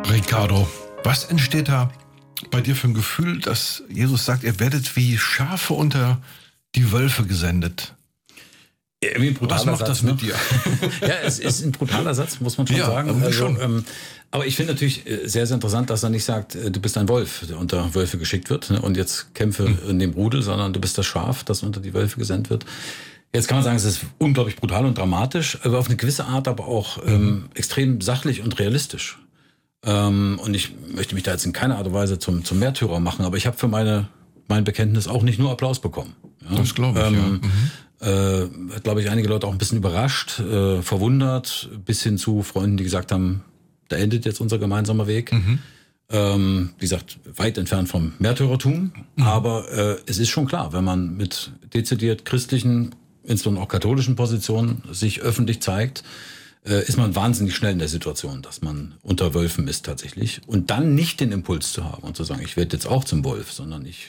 Ricardo, was entsteht da bei dir für ein Gefühl, dass Jesus sagt, ihr werdet wie Schafe unter die Wölfe gesendet? Was macht das mit dir? Ja, es ist ein brutaler Satz, muss man schon sagen. Schon. Aber ich finde natürlich sehr, sehr interessant, dass er nicht sagt, du bist ein Wolf, der unter Wölfe geschickt wird, ne, und jetzt kämpfe in dem Rudel, sondern du bist das Schaf, das unter die Wölfe gesendet wird. Jetzt kann man sagen, es ist unglaublich brutal und dramatisch, aber auf eine gewisse Art aber auch extrem sachlich und realistisch. Und ich möchte mich da jetzt in keiner Art und Weise zum Märtyrer machen, aber ich habe für mein Bekenntnis auch nicht nur Applaus bekommen. Ja? Das glaube ich, Hat, glaube ich, einige Leute auch ein bisschen überrascht, verwundert, bis hin zu Freunden, die gesagt haben, da endet jetzt unser gemeinsamer Weg. Wie gesagt, weit entfernt vom Märtyrertum. Aber es ist schon klar, wenn man mit dezidiert christlichen, insbesondere auch katholischen Positionen sich öffentlich zeigt, ist man wahnsinnig schnell in der Situation, dass man unter Wölfen ist tatsächlich. Und dann nicht den Impuls zu haben und zu sagen, ich werde jetzt auch zum Wolf, sondern ich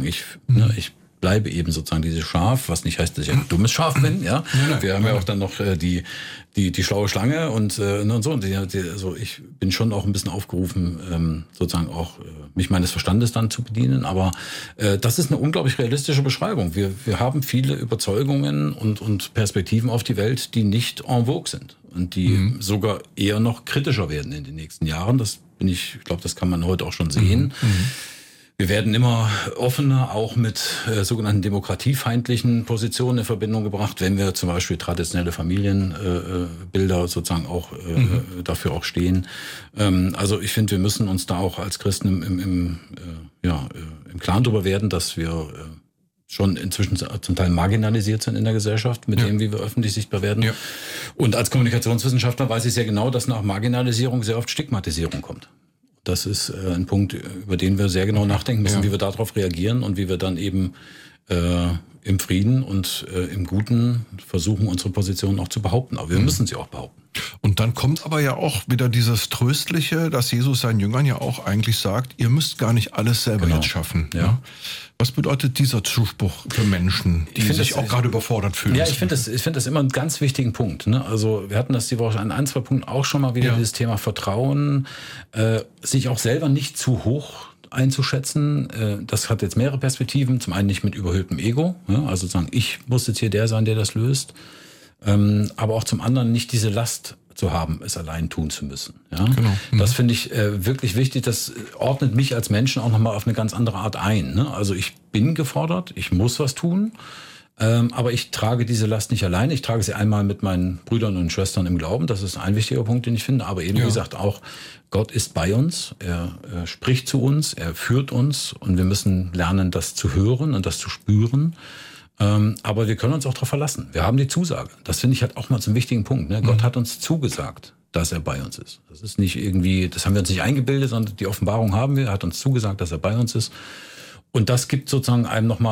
bleibe eben sozusagen dieses Schaf, was nicht heißt, dass ich ein dummes Schaf bin. Ja, wir haben ja auch dann noch die schlaue Schlange und so. Also ich bin schon auch ein bisschen aufgerufen, sozusagen auch mich meines Verstandes dann zu bedienen. Aber das ist eine unglaublich realistische Beschreibung. Wir haben viele Überzeugungen und Perspektiven auf die Welt, die nicht en vogue sind und die sogar eher noch kritischer werden in den nächsten Jahren. Ich glaube, das kann man heute auch schon sehen. Wir werden immer offener, auch mit sogenannten demokratiefeindlichen Positionen in Verbindung gebracht, wenn wir zum Beispiel traditionelle Familienbilder sozusagen auch dafür auch stehen. Also ich finde, wir müssen uns da auch als Christen im Klaren darüber werden, dass wir schon inzwischen zum Teil marginalisiert sind in der Gesellschaft, mit dem, wie wir öffentlich sichtbar werden. Ja. Und als Kommunikationswissenschaftler weiß ich sehr genau, dass nach Marginalisierung sehr oft Stigmatisierung kommt. Das ist ein Punkt, über den wir sehr genau nachdenken müssen, wie wir darauf reagieren und wie wir dann eben im Frieden und im Guten versuchen, unsere Position auch zu behaupten. Aber wir müssen sie auch behaupten. Und dann kommt aber ja auch wieder dieses Tröstliche, dass Jesus seinen Jüngern ja auch eigentlich sagt, ihr müsst gar nicht alles selber jetzt schaffen. Ja. Was bedeutet dieser Zuspruch für Menschen, die sich auch gerade überfordert fühlen? Ja, ich finde das immer einen ganz wichtigen Punkt. Ne? Also wir hatten das die Woche an ein, zwei Punkten auch schon mal wieder, dieses Thema Vertrauen, sich auch selber nicht zu hoch einzuschätzen. Das hat jetzt mehrere Perspektiven. Zum einen nicht mit überhöhtem Ego, also sagen, ich muss jetzt hier der sein, der das löst. Aber auch zum anderen nicht diese Last zu haben, es allein tun zu müssen. Ja? Genau. Das finde ich wirklich wichtig. Das ordnet mich als Menschen auch nochmal auf eine ganz andere Art ein. Ne? Also ich bin gefordert, ich muss was tun, aber ich trage diese Last nicht alleine. Ich trage sie einmal mit meinen Brüdern und Schwestern im Glauben. Das ist ein wichtiger Punkt, den ich finde. Aber eben, wie gesagt, auch Gott ist bei uns. Er spricht zu uns, er führt uns und wir müssen lernen, das zu hören und das zu spüren. Aber wir können uns auch darauf verlassen. Wir haben die Zusage. Das finde ich halt auch mal zum wichtigen Punkt. Ne? Gott hat uns zugesagt, dass er bei uns ist. Das ist nicht irgendwie, das haben wir uns nicht eingebildet, sondern die Offenbarung haben wir. Er hat uns zugesagt, dass er bei uns ist. Und das gibt sozusagen einem nochmal